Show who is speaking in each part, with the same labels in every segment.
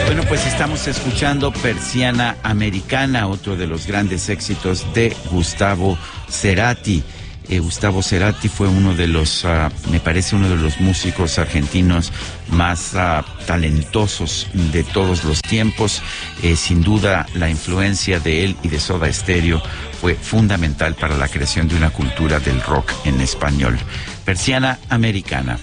Speaker 1: Bueno, pues estamos escuchando Persiana Americana, otro de los grandes éxitos de Gustavo Cerati. Gustavo Cerati fue uno de los, me parece uno de los músicos argentinos más talentosos de todos los tiempos. Sin duda, la influencia de él y de Soda Stereo fue fundamental para la creación de una cultura del rock en español. Persiana Americana.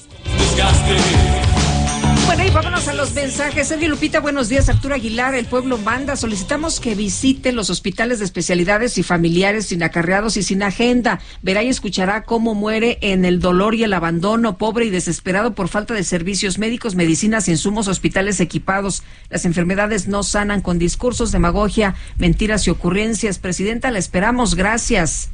Speaker 2: Bueno, y vámonos a los mensajes. Sergio Lupita, buenos días. Arturo Aguilar, el pueblo manda. Solicitamos que visite los hospitales de especialidades y familiares sin acarreados y sin agenda. Verá y escuchará cómo muere en el dolor y el abandono, pobre y desesperado por falta de servicios médicos, medicinas, insumos, hospitales equipados. Las enfermedades no sanan con discursos, demagogia, mentiras y ocurrencias. Presidenta, la esperamos. Gracias.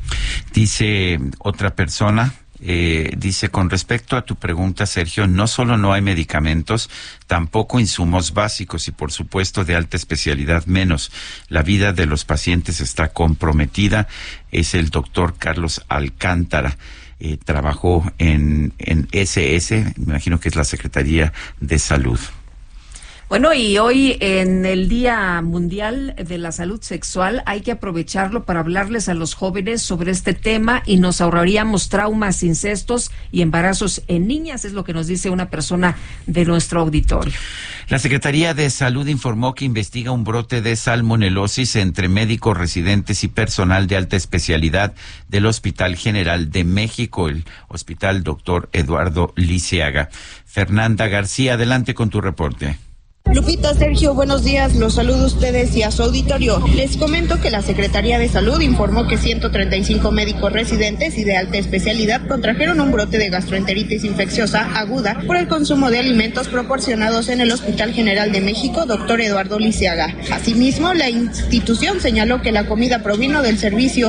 Speaker 1: Dice otra persona. Dice, con respecto a tu pregunta, Sergio, no solo no hay medicamentos, tampoco insumos básicos y, por supuesto, de alta especialidad menos. La vida de los pacientes está comprometida. Es el doctor Carlos Alcántara. Trabajó en SS, me imagino que es la Secretaría de Salud.
Speaker 2: Bueno, y hoy en el Día Mundial de la Salud Sexual hay que aprovecharlo para hablarles a los jóvenes sobre este tema y nos ahorraríamos traumas, incestos y embarazos en niñas, es lo que nos dice una persona de nuestro auditorio.
Speaker 1: La Secretaría de Salud informó que investiga un brote de salmonelosis entre médicos residentes y personal de alta especialidad del Hospital General de México, el Hospital Dr. Eduardo Lisiaga. Fernanda García, adelante con tu reporte.
Speaker 3: Lupita, Sergio, buenos días. Los saludo a ustedes y a su auditorio. Les comento que la Secretaría de Salud informó que 135 médicos residentes y de alta especialidad contrajeron un brote de gastroenteritis infecciosa aguda por el consumo de alimentos proporcionados en el Hospital General de México, Dr. Eduardo Lisiaga. Asimismo, la institución señaló que la comida provino del servicio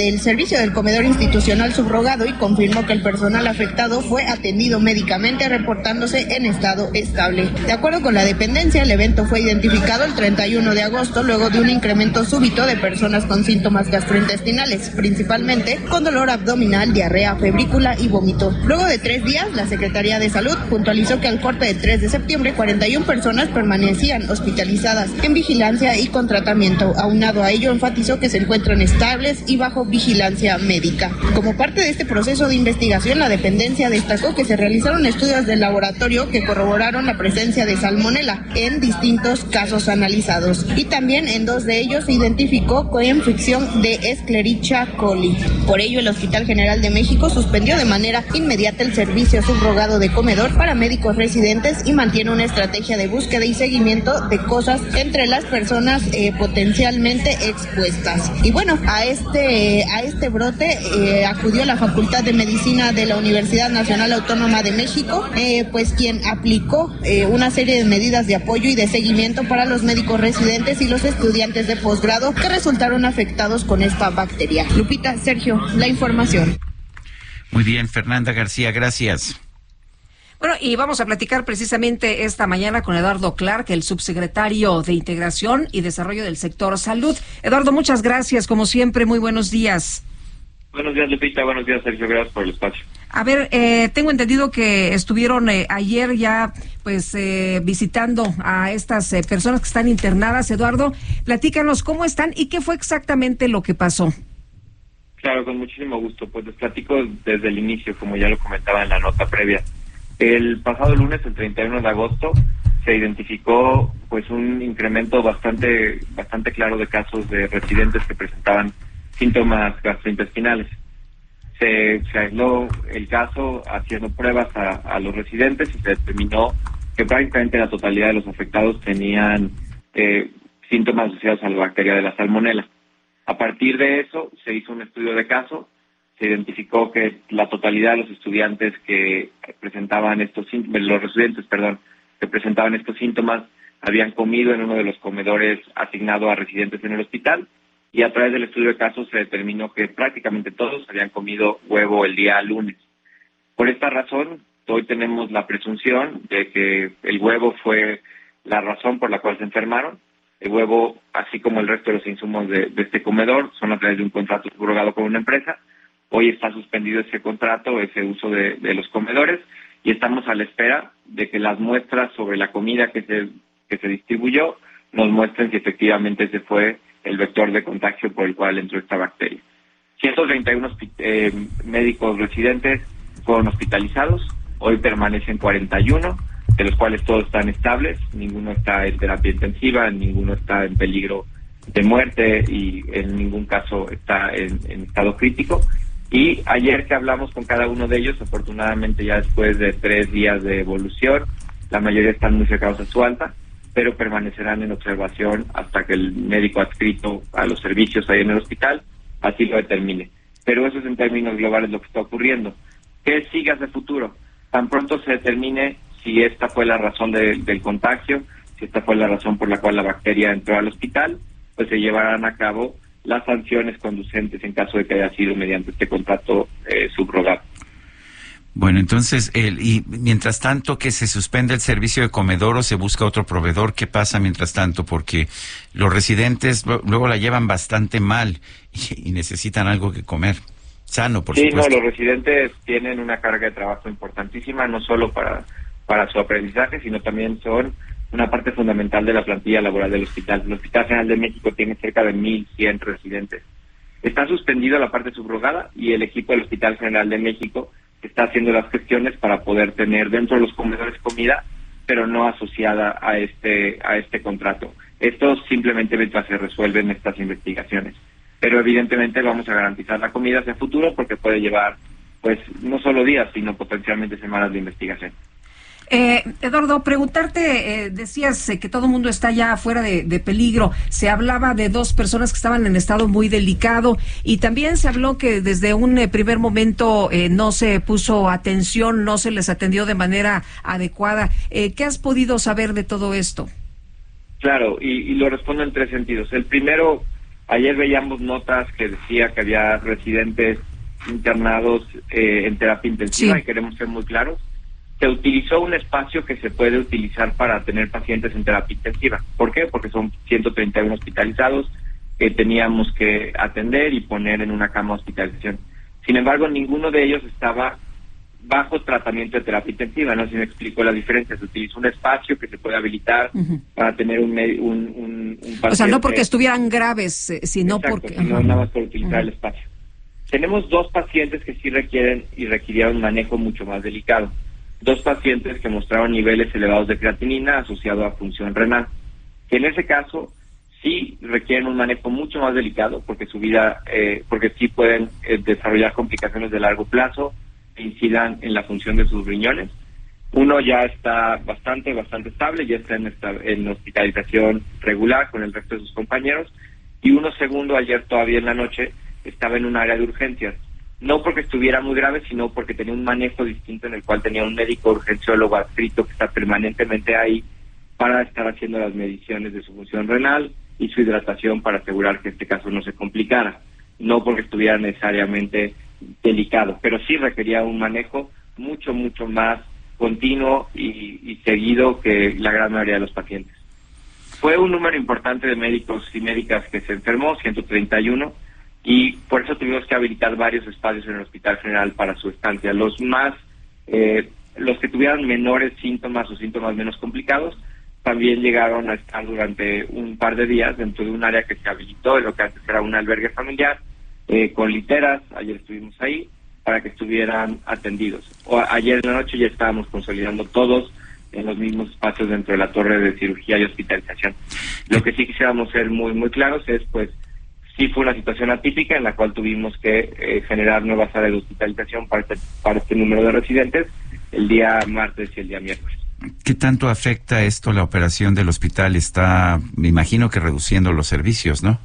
Speaker 3: del comedor institucional subrogado y confirmó que el personal afectado fue atendido médicamente, reportándose en estado estable. De acuerdo con la dependencia, el evento fue identificado el 31 de agosto luego de un incremento súbito de personas con síntomas gastrointestinales, principalmente con dolor abdominal, diarrea, febrícula y vómito. Luego de 3 días, la Secretaría de Salud puntualizó que al corte del 3 de septiembre, 41 personas permanecían hospitalizadas en vigilancia y con tratamiento. Aunado a ello, enfatizó que se encuentran estables y bajo vigilancia médica. Como parte de este proceso de investigación, la dependencia destacó que se realizaron estudios de laboratorio que corroboraron la presencia de salmonela en distintos casos analizados, y también en 2 de ellos se identificó con infección de Escherichia coli. Por ello, el Hospital General de México suspendió de manera inmediata el servicio subrogado de comedor para médicos residentes y mantiene una estrategia de búsqueda y seguimiento de cosas entre las personas potencialmente expuestas. Y bueno, a este brote acudió la Facultad de Medicina de la Universidad Nacional Autónoma de México, pues quien aplicó una serie de medidas de apoyo y de seguimiento para los médicos residentes y los estudiantes de posgrado que resultaron afectados con esta bacteria. Lupita, Sergio, la información.
Speaker 1: Muy bien, Fernanda García, gracias.
Speaker 2: Bueno, y vamos a platicar precisamente esta mañana con Eduardo Clark, el subsecretario de Integración y Desarrollo del Sector Salud. Eduardo, muchas gracias, como siempre, muy buenos días.
Speaker 4: Buenos días, Lupita, buenos días, Sergio, gracias por el espacio.
Speaker 2: A ver, tengo entendido que estuvieron ayer ya visitando a estas personas que están internadas. Eduardo, platícanos cómo están y qué fue exactamente lo que pasó.
Speaker 4: Claro, con muchísimo gusto. Pues les platico desde el inicio, como ya lo comentaba en la nota previa. El pasado lunes, el 31 de agosto, se identificó pues un incremento bastante claro de casos de residentes que presentaban síntomas gastrointestinales. Se aisló el caso haciendo pruebas a los residentes y se determinó que prácticamente la totalidad de los afectados tenían síntomas asociados a la bacteria de la salmonela. A partir de eso se hizo un estudio de caso, se identificó que la totalidad de los estudiantes que presentaban los residentes, que presentaban estos síntomas habían comido en uno de los comedores asignados a residentes en el hospital. Y a través del estudio de casos se determinó que prácticamente todos habían comido huevo el día lunes. Por esta razón, hoy tenemos la presunción de que el huevo fue la razón por la cual se enfermaron. El huevo, así como el resto de los insumos de este comedor, son a través de un contrato subrogado con una empresa. Hoy está suspendido ese contrato, ese uso de los comedores, y estamos a la espera de que las muestras sobre la comida que se que se distribuyó nos muestren si efectivamente ese fue el vector de contagio por el cual entró esta bacteria. 131 médicos residentes fueron hospitalizados, hoy permanecen 41, de los cuales todos están estables, ninguno está en terapia intensiva, ninguno está en peligro de muerte y en ningún caso está en estado crítico. Y ayer que hablamos con cada uno de ellos, afortunadamente ya después de 3 días de evolución, la mayoría están muy cercanos a su alta, pero permanecerán en observación hasta que el médico adscrito a los servicios ahí en el hospital así lo determine. Pero eso es en términos globales lo que está ocurriendo. ¿Qué sigue hacia el futuro? Tan pronto se determine si esta fue la razón del contagio, si esta fue la razón por la cual la bacteria entró al hospital, pues se llevarán a cabo las sanciones conducentes en caso de que haya sido mediante este contrato subrogado.
Speaker 1: Bueno, entonces, y mientras tanto que se suspende el servicio de comedor o se busca otro proveedor, ¿qué pasa mientras tanto? Porque los residentes luego la llevan bastante mal y necesitan algo que comer, sano, por supuesto.
Speaker 4: Sí, no, los residentes tienen una carga de trabajo importantísima, no solo para su aprendizaje, sino también son una parte fundamental de la plantilla laboral del hospital. El Hospital General de México tiene cerca de 1,100 residentes. Está suspendida la parte subrogada y el equipo del Hospital General de México está haciendo las gestiones para poder tener dentro de los comedores comida, pero no asociada a este contrato. Esto simplemente mientras se resuelven estas investigaciones. Pero evidentemente vamos a garantizar la comida hacia el futuro porque puede llevar, pues, no solo días, sino potencialmente semanas de investigación.
Speaker 2: Eduardo, preguntarte, decías que todo el mundo está ya fuera de peligro. Se hablaba de 2 personas que estaban en estado muy delicado y también se habló que desde un primer momento no se puso atención, no se les atendió de manera adecuada. ¿Qué has podido saber de todo esto?
Speaker 4: Claro, y lo respondo en 3 sentidos. El primero, ayer veíamos notas que decía que había residentes internados en terapia intensiva, sí. Y queremos ser muy claros. Se utilizó un espacio que se puede utilizar para tener pacientes en terapia intensiva. ¿Por qué? Porque son 131 hospitalizados que teníamos que atender y poner en una cama de hospitalización. Sin embargo, ninguno de ellos estaba bajo tratamiento de terapia intensiva. No sé si me explico la diferencia. Se utilizó un espacio que se puede habilitar para tener un paciente.
Speaker 2: O sea, no porque estuvieran graves, sino
Speaker 4: exacto,
Speaker 2: porque...
Speaker 4: sino nada más por utilizar el espacio. Tenemos 2 pacientes que sí requirieron un manejo mucho más delicado. 2 pacientes que mostraron niveles elevados de creatinina asociado a función renal, que en ese caso sí requieren un manejo mucho más delicado porque porque sí pueden desarrollar complicaciones de largo plazo que incidan en la función de sus riñones. Uno ya está bastante estable, ya está en hospitalización regular con el resto de sus compañeros, y uno segundo ayer todavía en la noche estaba en un área de urgencias. No porque estuviera muy grave, sino porque tenía un manejo distinto en el cual tenía un médico urgenciólogo adscrito que está permanentemente ahí para estar haciendo las mediciones de su función renal y su hidratación para asegurar que este caso no se complicara. No porque estuviera necesariamente delicado, pero sí requería un manejo mucho más continuo y seguido que la gran mayoría de los pacientes. Fue un número importante de médicos y médicas que se enfermó, 131, y por eso tuvimos que habilitar varios espacios en el Hospital General para su estancia. Los que tuvieran menores síntomas o síntomas menos complicados también llegaron a estar durante un par de días dentro de un área que se habilitó, en lo que antes era un albergue familiar, con literas. Ayer estuvimos ahí para que estuvieran atendidos. Ayer en la noche ya estábamos consolidando todos en los mismos espacios dentro de la torre de cirugía y hospitalización. Lo que sí quisiéramos ser muy claros es, pues, sí fue una situación atípica en la cual tuvimos que generar nuevas áreas de hospitalización para este número de residentes el día martes y el día miércoles.
Speaker 1: ¿Qué tanto afecta esto la operación del hospital? Está, me imagino que reduciendo los servicios, ¿no?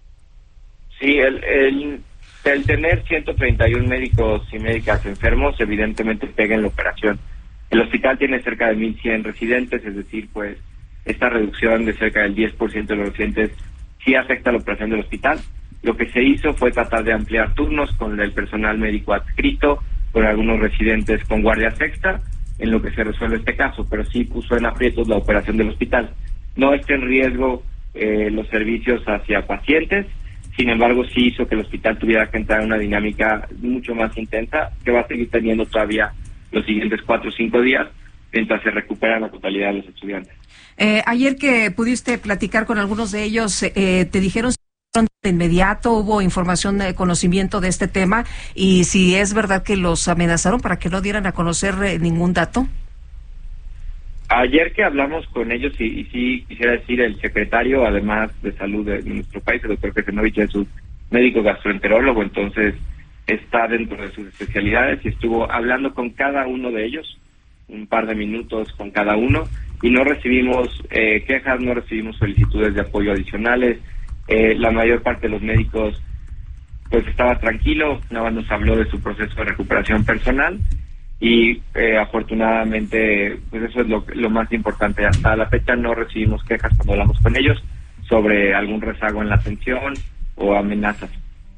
Speaker 4: Sí, el tener 131 médicos y médicas enfermos evidentemente pega en la operación. El hospital tiene cerca de 1,100 residentes, es decir, pues esta reducción de cerca del 10% de los residentes sí afecta la operación del hospital. Lo que se hizo fue tratar de ampliar turnos con el personal médico adscrito, con algunos residentes con guardias extra, en lo que se resuelve este caso, pero sí puso en aprietos la operación del hospital. No está en riesgo los servicios hacia pacientes, sin embargo sí hizo que el hospital tuviera que entrar en una dinámica mucho más intensa, que va a seguir teniendo todavía los siguientes 4 o 5 días, mientras se recuperan la totalidad de los estudiantes.
Speaker 2: Ayer que pudiste platicar con algunos de ellos, ¿te dijeron de inmediato, hubo información de conocimiento de este tema, y si es verdad que los amenazaron para que no dieran a conocer ningún dato?
Speaker 4: Ayer que hablamos con ellos, y sí quisiera decir, el secretario, además de salud de nuestro país, el doctor Kesenovich, es un médico gastroenterólogo, entonces está dentro de sus especialidades y estuvo hablando con cada uno de ellos, un par de minutos con cada uno, y no recibimos quejas, no recibimos solicitudes de apoyo adicionales. La mayor parte de los médicos pues estaba tranquilo, nada más nos habló de su proceso de recuperación personal y afortunadamente pues eso es lo más importante. Hasta la fecha no recibimos quejas cuando hablamos con ellos sobre algún rezago en la atención o amenazas.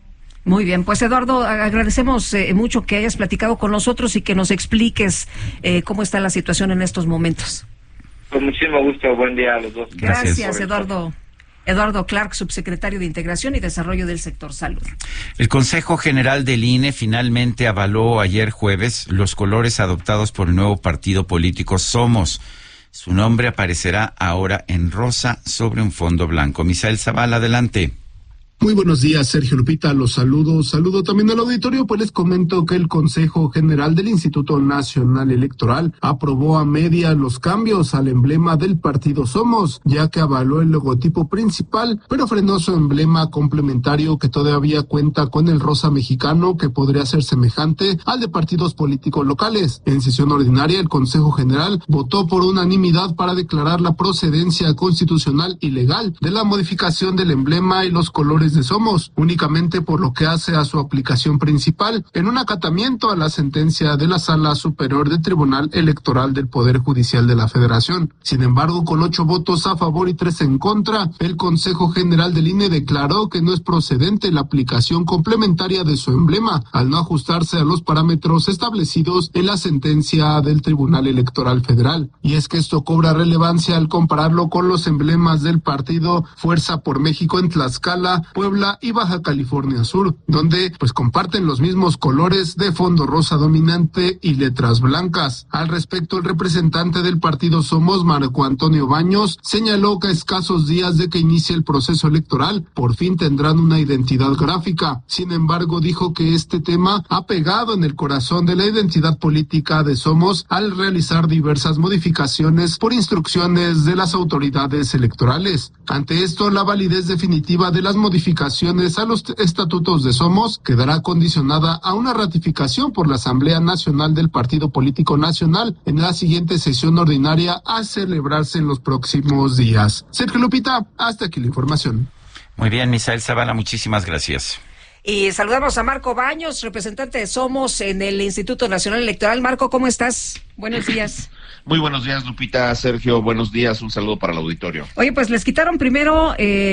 Speaker 2: Muy bien, pues Eduardo, agradecemos mucho que hayas platicado con nosotros y que nos expliques cómo está la situación en estos momentos.
Speaker 4: Con muchísimo gusto, buen día a los dos.
Speaker 2: Gracias, Eduardo. Eduardo Clark, subsecretario de Integración y Desarrollo del Sector Salud.
Speaker 1: El Consejo General del INE finalmente avaló ayer jueves los colores adoptados por el nuevo partido político Somos. Su nombre aparecerá ahora en rosa sobre un fondo blanco. Misael Zavala, adelante.
Speaker 5: Muy buenos días, Sergio, Lupita, los saludo también al auditorio, pues les comento que el Consejo General del Instituto Nacional Electoral aprobó a media los cambios al emblema del partido Somos, ya que avaló el logotipo principal, pero frenó su emblema complementario que todavía cuenta con el rosa mexicano, que podría ser semejante al de partidos políticos locales. En sesión ordinaria, el Consejo General votó por unanimidad para declarar la procedencia constitucional y legal de la modificación del emblema y los colores de Somos, únicamente por lo que hace a su aplicación principal, en un acatamiento a la sentencia de la Sala Superior del Tribunal Electoral del Poder Judicial de la Federación. Sin embargo, con 8 votos a favor y 3 en contra, el Consejo General del INE declaró que no es procedente la aplicación complementaria de su emblema, al no ajustarse a los parámetros establecidos en la sentencia del Tribunal Electoral Federal. Y es que esto cobra relevancia al compararlo con los emblemas del partido Fuerza por México en Tlaxcala, Puebla y Baja California Sur, donde pues comparten los mismos colores de fondo rosa dominante y letras blancas. Al respecto, el representante del partido Somos, Marco Antonio Baños, señaló que a escasos días de que inicie el proceso electoral, por fin tendrán una identidad gráfica. Sin embargo, dijo que este tema ha pegado en el corazón de la identidad política de Somos al realizar diversas modificaciones por instrucciones de las autoridades electorales. Ante esto, la validez definitiva de las modificaciones a los estatutos de Somos quedará condicionada a una ratificación por la Asamblea Nacional del Partido Político Nacional en la siguiente sesión ordinaria a celebrarse en los próximos días. Sergio, Lupita, hasta aquí la información.
Speaker 1: Muy bien, Misael Zavala, muchísimas gracias.
Speaker 2: Y saludamos a Marco Baños, representante de Somos en el Instituto Nacional Electoral. Marco, ¿cómo estás? Buenos días.
Speaker 6: Muy buenos días, Lupita, Sergio, buenos días, un saludo para el auditorio.
Speaker 2: Oye, pues les quitaron primero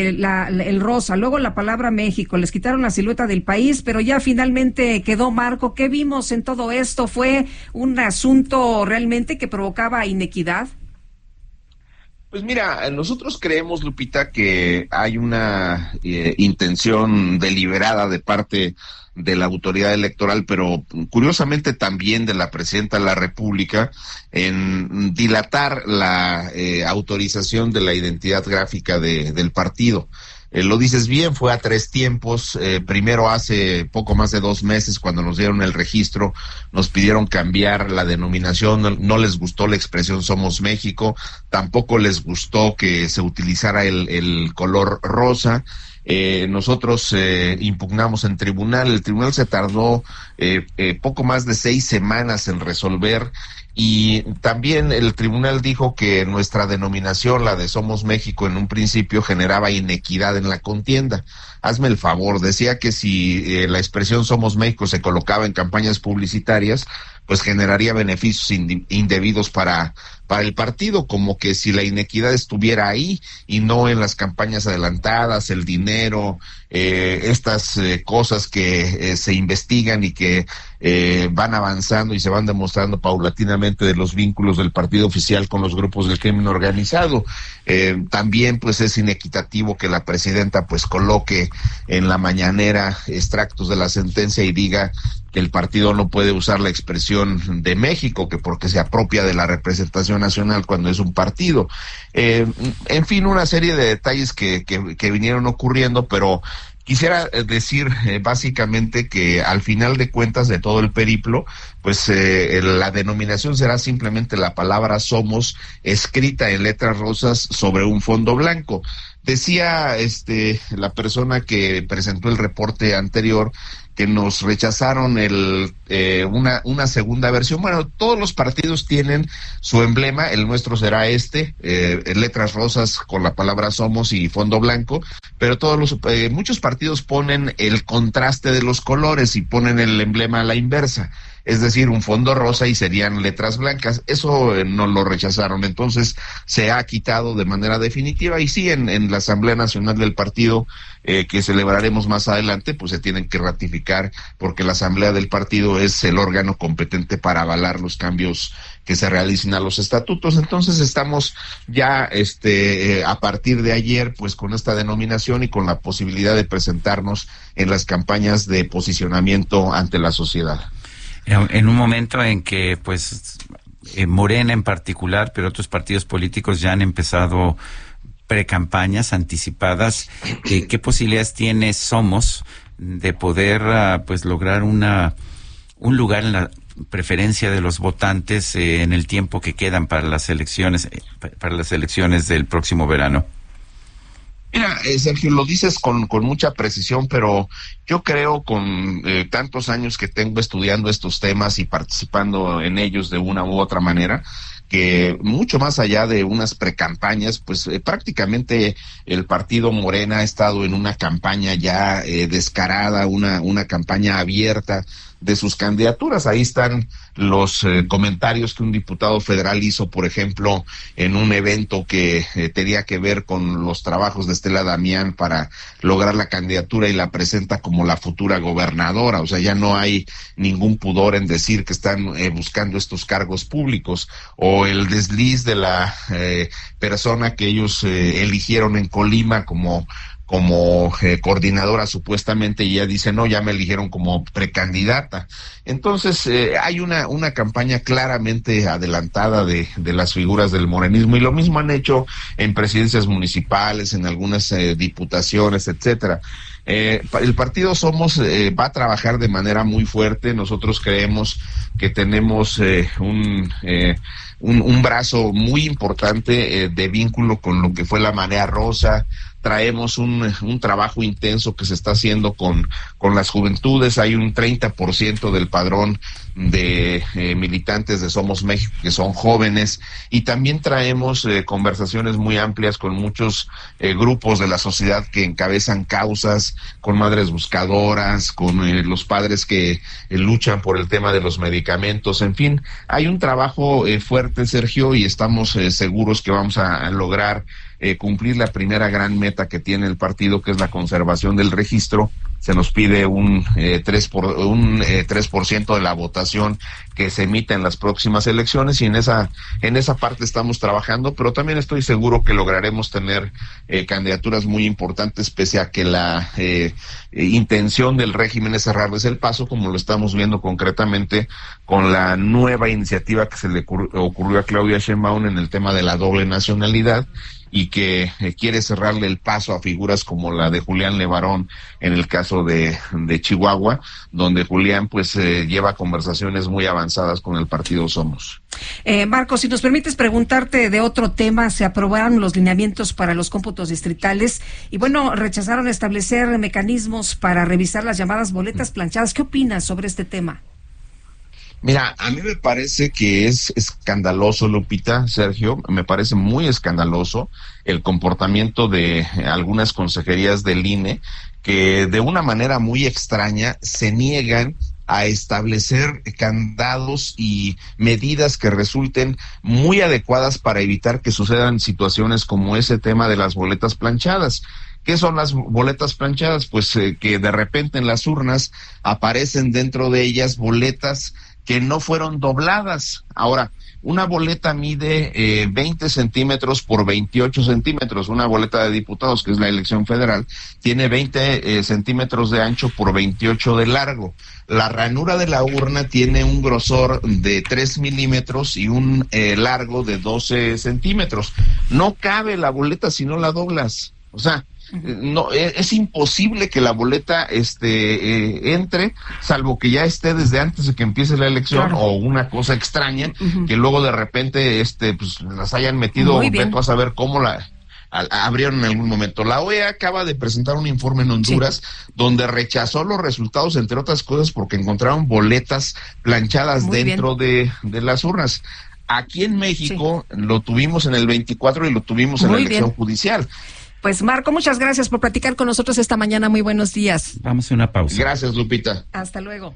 Speaker 2: el rosa, luego la palabra México, les quitaron la silueta del país, pero ya finalmente quedó. Marco, ¿qué vimos en todo esto? ¿Fue un asunto realmente que provocaba inequidad?
Speaker 6: Pues mira, nosotros creemos, Lupita, que hay una intención deliberada de parte de la autoridad electoral, pero curiosamente también de la presidenta de la República, en dilatar la autorización de la identidad gráfica del partido. Lo dices bien, fue a 3 tiempos. Primero, hace poco más de 2 meses, cuando nos dieron el registro, nos pidieron cambiar la denominación. No les gustó la expresión Somos México, tampoco les gustó que se utilizara el color rosa. Nosotros impugnamos en tribunal. El tribunal se tardó poco más de 6 semanas en resolver, y también el tribunal dijo que nuestra denominación, la de Somos México, en un principio generaba inequidad en la contienda. Hazme el favor, decía que si la expresión Somos México se colocaba en campañas publicitarias, pues generaría beneficios indebidos para el partido, como que si la inequidad estuviera ahí y no en las campañas adelantadas, el dinero, estas cosas que se investigan y que van avanzando y se van demostrando paulatinamente de los vínculos del partido oficial con los grupos del crimen organizado. También pues es inequitativo que la presidenta pues coloque en la mañanera extractos de la sentencia y diga que el partido no puede usar la expresión de México, que porque se apropia de la representación nacional cuando es un partido. En fin, una serie de detalles que vinieron ocurriendo, pero quisiera decir básicamente que al final de cuentas de todo el periplo, pues la denominación será simplemente la palabra Somos escrita en letras rosas sobre un fondo blanco. Decía la persona que presentó el reporte anterior que nos rechazaron una segunda versión. Bueno, todos los partidos tienen su emblema, el nuestro será en letras rosas con la palabra Somos y fondo blanco, pero muchos partidos ponen el contraste de los colores y ponen el emblema a la inversa, es decir, un fondo rosa y serían letras blancas. Eso no lo rechazaron, entonces se ha quitado de manera definitiva, y sí, en la Asamblea Nacional del partido, que celebraremos más adelante, pues se tienen que ratificar, porque la Asamblea del partido es el órgano competente para avalar los cambios que se realicen a los estatutos. Entonces estamos ya a partir de ayer pues con esta denominación y con la posibilidad de presentarnos en las campañas de posicionamiento ante la sociedad.
Speaker 1: En un momento en que pues Morena en particular, pero otros partidos políticos ya han empezado precampañas anticipadas, ¿qué posibilidades tiene Somos de poder pues lograr un lugar en la preferencia de los votantes en el tiempo que quedan para las elecciones del próximo verano?
Speaker 6: Mira, Sergio, lo dices con mucha precisión, pero yo creo con tantos años que tengo estudiando estos temas y participando en ellos de una u otra manera, que mucho más allá de unas precampañas, pues prácticamente el partido Morena ha estado en una campaña ya descarada, una campaña abierta de sus candidaturas. Ahí están los comentarios que un diputado federal hizo, por ejemplo, en un evento que tenía que ver con los trabajos de Estela Damián para lograr la candidatura, y la presenta como la futura gobernadora. O sea, ya no hay ningún pudor en decir que están buscando estos cargos públicos, o el desliz de la persona que ellos eligieron en Colima como coordinadora supuestamente, y ella dice, no, ya me eligieron como precandidata. Entonces hay una campaña claramente adelantada de las figuras del morenismo, y lo mismo han hecho en presidencias municipales, en algunas diputaciones, etcétera. El partido Somos va a trabajar de manera muy fuerte. Nosotros creemos que tenemos un brazo muy importante de vínculo con lo que fue la Marea Rosa. Traemos un trabajo intenso que se está haciendo con las juventudes. Hay un 30% del padrón de militantes de Somos México que son jóvenes, y también traemos conversaciones muy amplias con muchos grupos de la sociedad que encabezan causas, con madres buscadoras, con los padres que luchan por el tema de los medicamentos. En fin, hay un trabajo fuerte, Sergio, y estamos seguros que vamos a lograr cumplir la primera gran meta que tiene el partido, que es la conservación del registro. Se nos pide un 3% de la votación que se emita en las próximas elecciones, y en esa parte estamos trabajando, pero también estoy seguro que lograremos tener candidaturas muy importantes, pese a que la intención del régimen es cerrarles el paso, como lo estamos viendo concretamente con la nueva iniciativa que se le ocurrió a Claudia Sheinbaum en el tema de la doble nacionalidad, y que quiere cerrarle el paso a figuras como la de Julián Levarón en el caso de Chihuahua, donde Julián pues lleva conversaciones muy avanzadas con el partido Somos.
Speaker 2: Marcos, si nos permites preguntarte de otro tema, se aprobaron los lineamientos para los cómputos distritales y bueno, rechazaron establecer mecanismos para revisar las llamadas boletas planchadas. ¿Qué opinas sobre este tema?
Speaker 6: Mira, a mí me parece que es escandaloso, Lupita, Sergio, me parece muy escandaloso el comportamiento de algunas consejerías del INE, que de una manera muy extraña se niegan a establecer candados y medidas que resulten muy adecuadas para evitar que sucedan situaciones como ese tema de las boletas planchadas, ¿Qué son las boletas planchadas? Pues que de repente en las urnas aparecen dentro de ellas boletas que no fueron dobladas. Ahora, una boleta mide 20 centímetros por 28 centímetros. Una boleta de diputados, que es la elección federal, tiene 20 centímetros de ancho por 28 de largo. La ranura de la urna tiene un grosor de 3 milímetros y un largo de 12 centímetros. No cabe la boleta si no la doblas. O sea, no, es imposible que la boleta entre, salvo que ya esté desde antes de que empiece la elección, claro, o una cosa extraña, que luego de repente pues las hayan metido, veto a saber cómo la abrieron en algún momento. La OEA acaba de presentar un informe en Honduras, sí, donde rechazó los resultados, entre otras cosas, porque encontraron boletas planchadas dentro de las urnas. Aquí en México, sí, lo tuvimos en el 24 y lo tuvimos en la elección judicial.
Speaker 2: Pues Marco, muchas gracias por platicar con nosotros esta mañana. Muy buenos días.
Speaker 1: Vamos a una pausa.
Speaker 6: Gracias, Lupita.
Speaker 2: Hasta luego.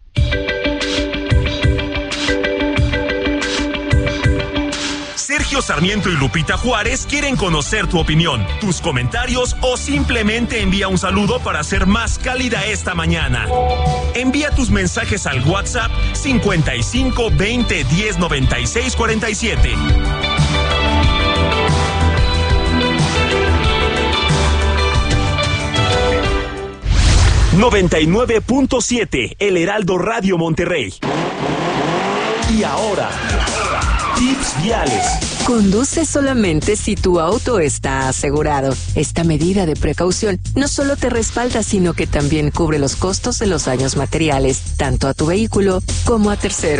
Speaker 7: Sergio Sarmiento y Lupita Juárez quieren conocer tu opinión, tus comentarios o simplemente envía un saludo para hacer más cálida esta mañana. Envía tus mensajes al WhatsApp 55 20 10 96 47. 99.7 El Heraldo Radio Monterrey. Y ahora, tips viales.
Speaker 8: Conduce solamente si tu auto está asegurado. Esta medida de precaución no solo te respalda, sino que también cubre los costos de los daños materiales, tanto a tu vehículo como a terceros.